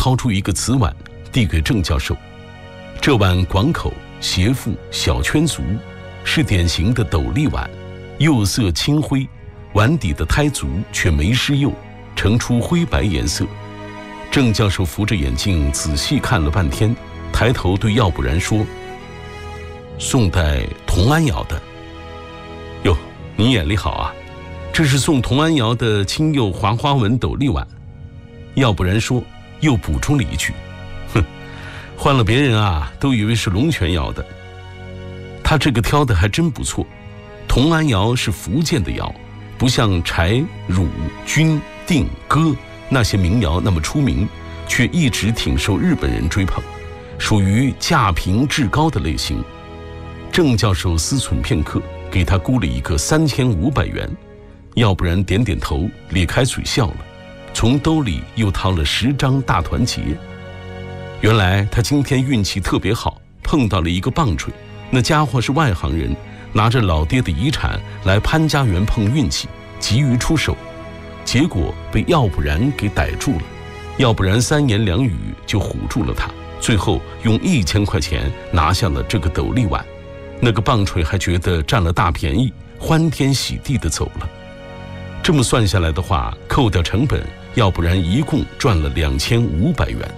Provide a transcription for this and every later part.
掏出一个瓷碗递给郑教授。这碗广口、斜腹、小圈足，是典型的斗笠碗，釉色青灰，碗底的胎足却没施釉，呈出灰白颜色。郑教授扶着眼镜仔细看了半天，抬头对药不然说：“宋代童安窑的。”哟，你眼力好啊，这是宋童安窑的青釉华花纹斗笠碗。药不然说，又补充了一句：“哼，换了别人啊，都以为是龙泉窑的。他这个挑的还真不错。童安窑是福建的窑，不像柴、汝、钧、定、哥那些民窑那么出名，却一直挺受日本人追捧，属于价平质高的类型。”郑教授思忖片刻，给他估了一个3500元。要不然点点头，咧开嘴笑了，从兜里又掏了10张大团结。原来他今天运气特别好，碰到了一个棒槌，那家伙是外行人，拿着老爹的遗产来潘家园碰运气，急于出手，结果被要不然给逮住了。要不然3言2语就唬住了他，最后用1000块钱拿下了这个斗笠碗。那个棒槌还觉得占了大便宜，欢天喜地地走了。这么算下来的话，扣掉成本，要不然一共赚了2500元。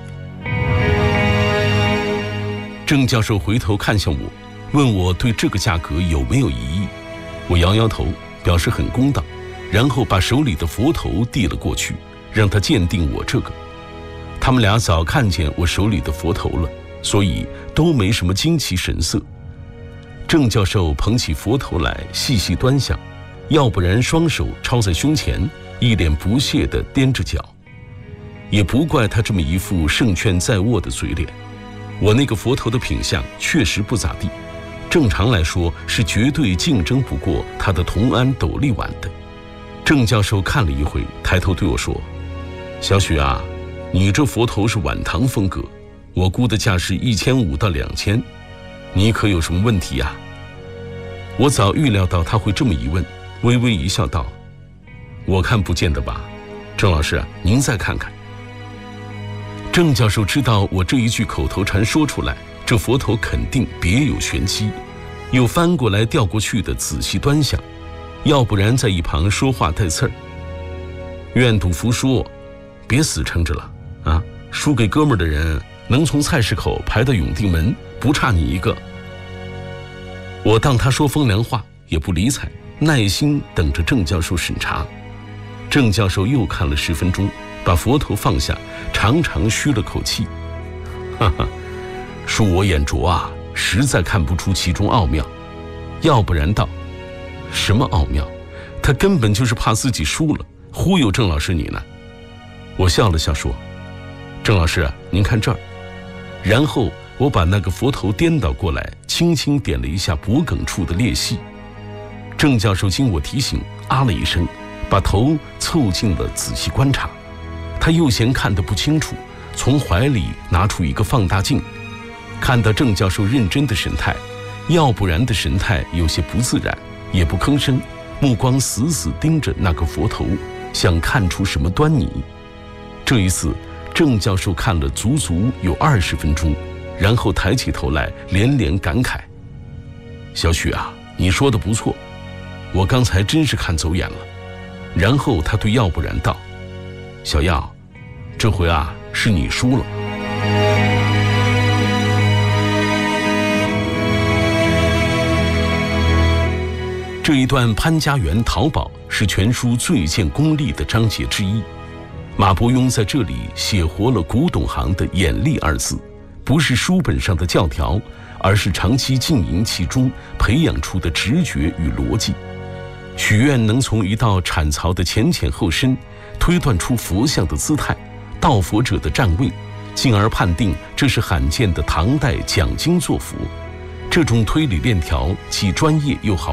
郑教授回头看向我，问我对这个价格有没有异议。我摇摇头，表示很公道，然后把手里的佛头递了过去，让他鉴定我这个。他们俩早看见我手里的佛头了，所以都没什么惊奇神色。郑教授捧起佛头来细细端详，要不然双手抄在胸前，一脸不屑地踮着脚。也不怪他这么一副胜券在握的嘴脸，我那个佛头的品相确实不咋地，正常来说是绝对竞争不过他的同安斗笠碗的。郑教授看了一会，抬头对我说：“小许啊，你这佛头是晚唐风格，我估的价是1500到2000，你可有什么问题呀？”我早预料到他会这么一问，微微一笑道：“我看不见得吧，郑老师，您再看看。”郑教授知道我这一句口头禅说出来，这佛头肯定别有玄机，又翻过来调过去的仔细端详，要不然在一旁说话带刺儿：“愿赌服输，别死撑着了啊！输给哥们儿的人能从菜市口排到永定门，不差你一个。”我当他说风凉话，也不理睬，耐心等着郑教授审查。郑教授又看了10分钟，把佛头放下，长长吁了口气：“哈哈，恕我眼拙啊，实在看不出其中奥妙。”要不然道：“什么奥妙？他根本就是怕自己输了，忽悠郑老师你呢。”我笑了笑说：“郑老师，您看这儿。”然后我把那个佛头颠倒过来，轻轻点了一下脖梗处的裂隙。郑教授经我提醒，啊了一声，把头凑近了仔细观察。他又嫌看得不清楚，从怀里拿出一个放大镜，看到郑教授认真的神态，要不然的神态有些不自然，也不吭声，目光死死盯着那个佛头，想看出什么端倪。这一次郑教授看了足足有20分钟，然后抬起头来连连感慨：“小许啊，你说的不错，我刚才真是看走眼了。”然后他对要不然道：“小耀，这回啊是你输了。”这一段潘家园淘宝是全书最见功力的章节之一。马伯庸在这里写活了古董行的眼力2字，不是书本上的教条，而是长期浸淫其中培养出的直觉与逻辑。许愿能从一道产槽的前浅后深推断出佛像的姿态、道佛者的站位，进而判定这是罕见的唐代讲经坐佛。这种推理链条既专业又好